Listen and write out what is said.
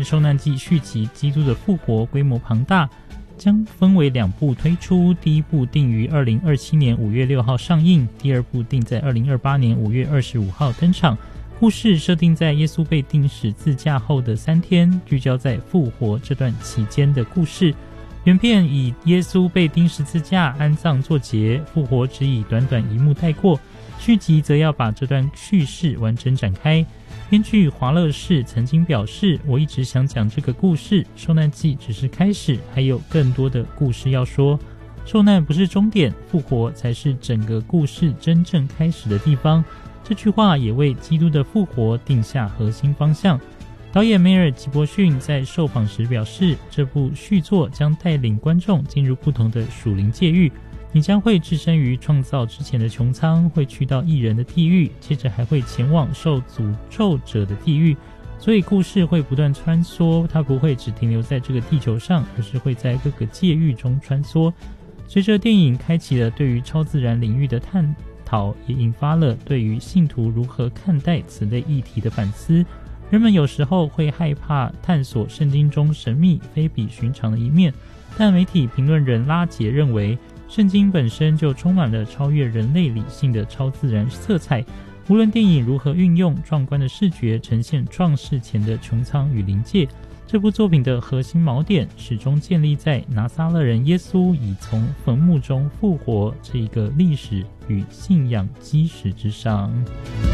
受难记续集基督的复活规模庞大，将分为2部推出，第一部定于2027年5月6号上映，第二部定在2028年5月25号登场。故事设定在耶稣被钉十字架后的3天，聚焦在复活这段期间的故事。原片以耶稣被钉十字架、安葬作结，复活只以短短一幕带过，续集则要把这段叙事完整展开。编剧华勒士曾经表示，我一直想讲这个故事，受难记只是开始，还有更多的故事要说。受难不是终点，复活才是整个故事真正开始的地方。这句话也为基督的复活定下核心方向。导演梅尔吉伯逊在受访时表示，这部续作将带领观众进入不同的属灵界域，你将会置身于创造之前的穹苍，会去到异人的地狱，接着还会前往受诅咒者的地狱。所以故事会不断穿梭，它不会只停留在这个地球上，而是会在各个界域中穿梭。随着电影开启了对于超自然领域的探讨，也引发了对于信徒如何看待此类议题的反思。人们有时候会害怕探索圣经中神秘非比寻常的一面，但媒体评论人拉杰认为，圣经本身就充满了超越人类理性的超自然色彩。无论电影如何运用壮观的视觉呈现创世前的穹苍与灵界，这部作品的核心锚点始终建立在拿撒勒人耶稣已从坟墓中复活这一个历史与信仰基石之上。